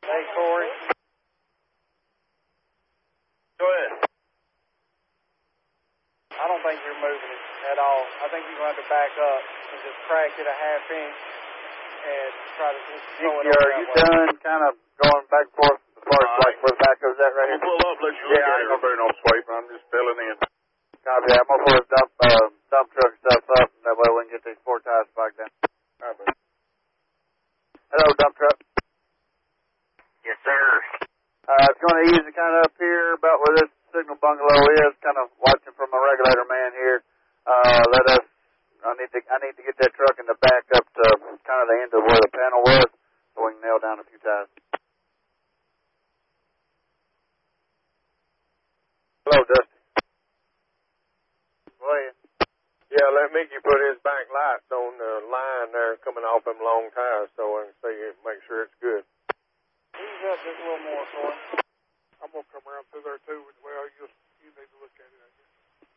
Hey, Corey. Go ahead. I don't think you're moving it at all. I think you're going to have to back up and just crack it a half inch and try to just throw it over Are you done kind of going back and forth as far as like where the backhoe's at right here? Pull up, let you look at it. I ain't gonna bring no sweep. I'm just filling in. Copy that. I'm gonna pull this dump truck stuff up, and that way we can get these 4 tires back down. All right, buddy. Hello, dump truck. Yes, sir. It's going to easy kind of up here about where this signal bungalow is, kind of watching from a regulator man here. I need to get that truck in the back up to kind of the end of where the panel was, so we can nail down a few ties. Hello, Dusty. Go ahead. Yeah, let Mickey put his back lights on the line there coming off them long tires so I can see it, make sure it's good. Ease up just a little more, Corey. I'm going to come around through there, too. Well, you need to look at it, I guess.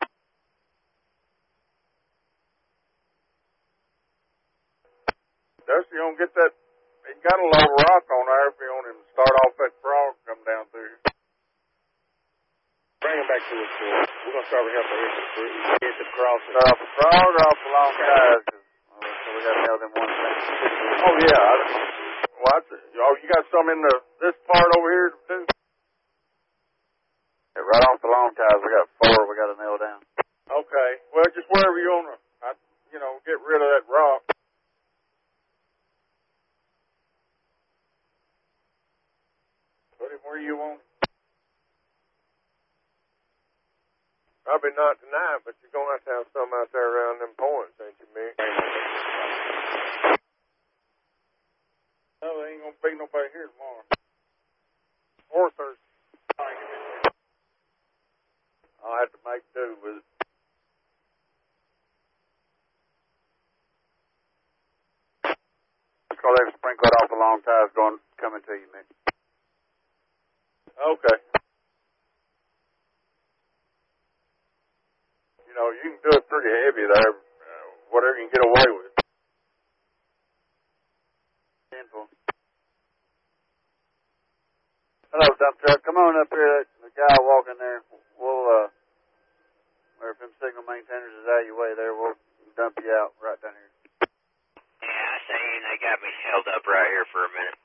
Dusty, you gonna get that? He got a load of rock on there if you want him to start off that frog come down through here. Bring him back to us, Corey. We're going to start with helping hit the crossing. Start off the frog or off the long tires? So we got to nail them one thing. Oh, yeah. Watch it. Oh, you got some in this part over here, too? Yeah, right off the long tires, we got 4 we got to nail down. Okay. Well, just wherever you want to, get rid of that rock. Put him where you want him. Probably not tonight, but you're going to have some out there around them points, ain't you, Mick? No, there ain't going to be nobody here tomorrow. Or Thursday. I'll have to make do with it. Let's call that sprinkle it off the long tires coming to you, Mick. Okay. You can do it pretty heavy there, whatever you can get away with. Hello, dump truck. Come on up here. The guy walking there. We'll, or if them signal maintainers is out of your way there, we'll dump you out right down here. Yeah, I see. They got me held up right here for a minute.